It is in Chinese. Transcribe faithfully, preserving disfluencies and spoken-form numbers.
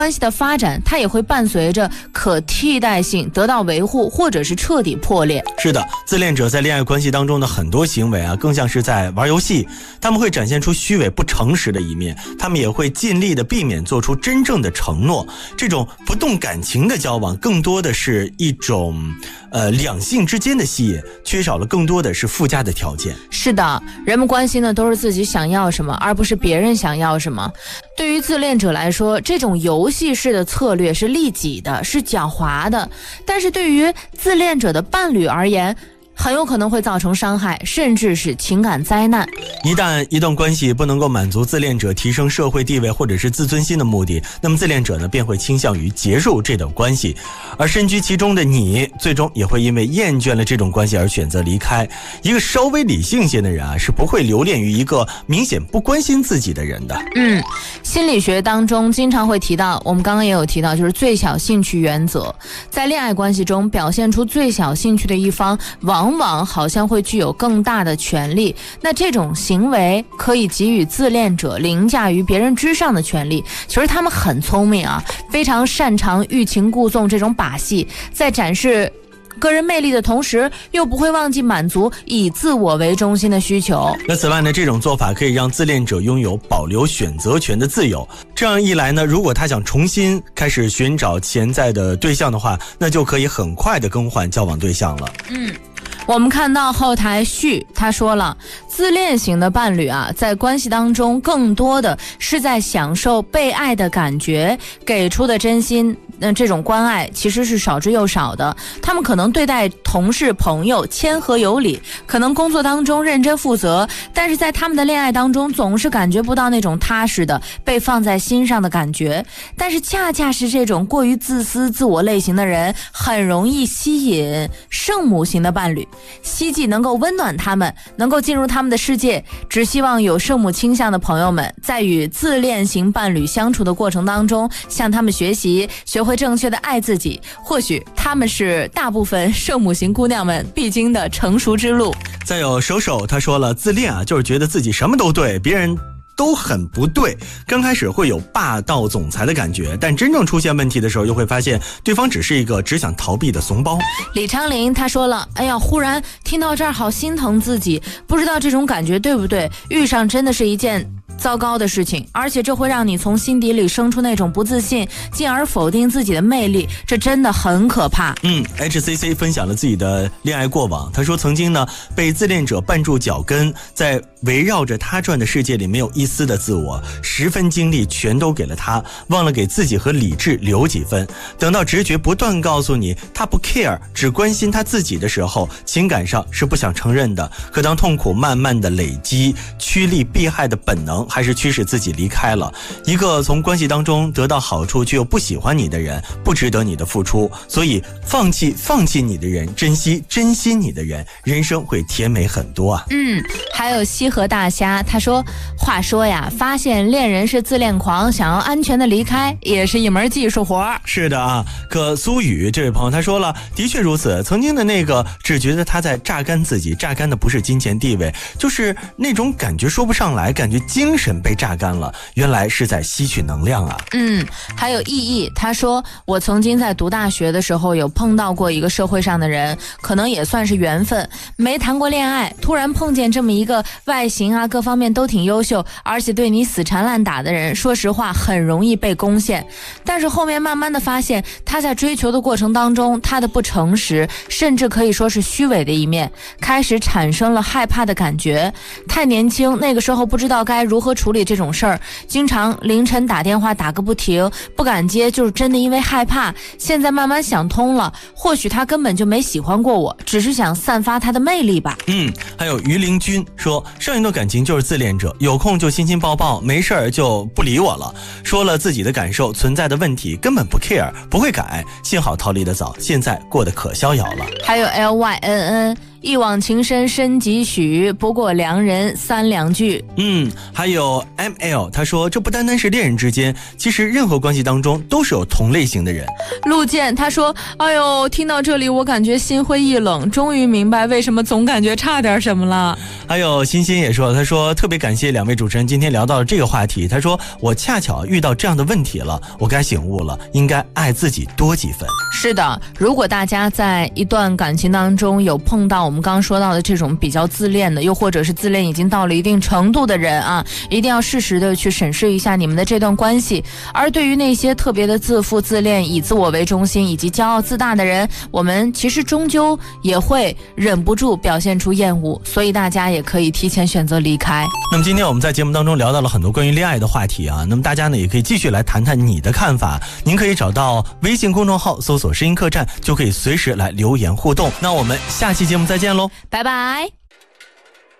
关系的发展，它也会伴随着可替代性得到维护，或者是彻底破裂。 是的，自恋者在恋爱关系当中的很多行为啊，更像是在玩游戏，他们会展现出虚伪不诚实的一面，他们也会尽力的避免做出真正的承诺。这种不动感情的交往，更多的是一种呃两性之间的吸引，缺少了更多的是附加的条件。 是的，人们关心的都是自己想要什么，而不是别人想要什么。对于自恋者来说，这种游戏式的策略是利己的，是狡猾的，但是对于自恋者的伴侣而言，很有可能会造成伤害，甚至是情感灾难。 一旦一段关系不能够满足自恋者提升社会地位或者是自尊心的目的，那么自恋者呢便会倾向于结束这段关系，而身居其中的你最终也会因为厌倦了这种关系而选择离开。一个稍微理性些的人啊，是不会留恋于一个明显不关心自己的人的。 嗯，心理学当中经常会提到，我们刚刚也有提到，就是最小兴趣原则。在恋爱关系中表现出最小兴趣的一方，往往好像会具有更大的权利，那这种行为可以给予自恋者凌驾于别人之上的权利。其实他们很聪明啊，非常擅长欲擒故纵这种把戏，在展示个人魅力的同时，又不会忘记满足以自我为中心的需求。 那此外呢，这种做法可以让自恋者拥有保留选择权的自由。这样一来呢，如果他想重新开始寻找潜在的对象的话，那就可以很快的更换交往对象了。 嗯。我们看到后台旭他说了，自恋型的伴侣啊，在关系当中更多的是在享受被爱的感觉，给出的真心那这种关爱其实是少之又少的。他们可能对待同事朋友谦和有礼，可能工作当中认真负责，但是在他们的恋爱当中总是感觉不到那种踏实的被放在心上的感觉。但是恰恰是这种过于自私自我类型的人，很容易吸引圣母型的伴侣，希冀能够温暖他们，能够进入他们的世界。只希望有圣母倾向的朋友们，在与自恋型伴侣相处的过程当中，向他们学习，学会正确的爱自己。或许他们是大部分圣母型姑娘们必经的成熟之路。 再有手手他说了，自恋啊，就是觉得自己什么都对，别人都很不对。刚开始会有霸道总裁的感觉，但真正出现问题的时候，又会发现对方只是一个只想逃避的怂包。 李昌林他说了，哎呀，忽然听到这儿好心疼自己，不知道这种感觉对不对，遇上真的是一件糟糕的事情，而且这会让你从心底里生出那种不自信，进而否定自己的魅力，这真的很可怕。 嗯 H C C 分享了自己的恋爱过往，他说曾经呢被自恋者绊住脚跟，在围绕着他转的世界里没有一丝的自我，十分精力全都给了他，忘了给自己和理智留几分。等到直觉不断告诉你他不 care， 只关心他自己的时候，情感上是不想承认的。可当痛苦慢慢的累积，趋利避害的本能还是驱使自己离开了。一个从关系当中得到好处却又不喜欢你的人，不值得你的付出，所以放弃放弃你的人，珍惜珍惜你的人，人生会甜美很多啊。 嗯，还有西河大虾他说，话说呀，发现恋人是自恋狂，想要安全的离开，也是一门技术活。 是的啊，可苏雨这位朋友他说了，的确如此，曾经的那个只觉得他在榨干自己，榨干的不是金钱地位，就是那种感觉说不上来，感觉精神被榨干了，原来是在吸取能量啊。 嗯，还有意义他说，我曾经在读大学的时候有碰到过一个社会上的人，可能也算是缘分，没谈过恋爱，突然碰见这么一个外形啊各方面都挺优秀，而且对你死缠烂打的人，说实话很容易被攻陷。但是后面慢慢的发现，他在追求的过程当中，他的不诚实，甚至可以说是虚伪的一面，开始产生了害怕的感觉。太年轻，那个时候不知道该如何处理这种事儿，经常凌晨打电话打个不停，不敢接，就是真的因为害怕。现在慢慢想通了，或许他根本就没喜欢过我，只是想散发他的魅力吧。 嗯，还有于灵君说，上一段感情就是自恋者，有空就亲亲抱抱，没事儿就不理我了，说了自己的感受，存在的问题根本不 care， 不会改，幸好逃离得早，现在过得可逍遥了。 还有 L Y N N 一往情深深几许，不过良人三两句。 嗯，还有 M L 他说，这不单单是恋人之间，其实任何关系当中都是有同类型的人。 陆健他说，哎呦，听到这里我感觉心灰意冷，终于明白为什么总感觉差点什么了。 还有欣欣也说，他说特别感谢两位主持人今天聊到了这个话题，他说我恰巧遇到这样的问题了，我该醒悟了，应该爱自己多几分。 是的，如果大家在一段感情当中有碰到我们刚刚说到的这种比较自恋的，又或者是自恋已经到了一定程度的人啊，一定要适时的去审视一下你们的这段关系。而对于那些特别的自负自恋、以自我为中心以及骄傲自大的人，我们其实终究也会忍不住表现出厌恶，所以大家也可以提前选择离开。 那么今天我们在节目当中聊到了很多关于恋爱的话题啊，那么大家呢也可以继续来谈谈你的看法。您可以找到微信公众号搜索声音客栈，就可以随时来留言互动。那我们下期节目再见喽， 拜拜。